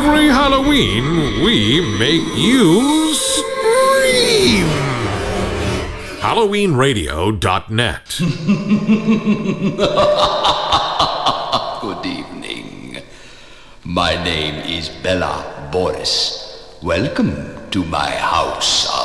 Every Halloween, we make you scream. HalloweenRadio.net. Good evening. My name is Bella Boris. Welcome to my house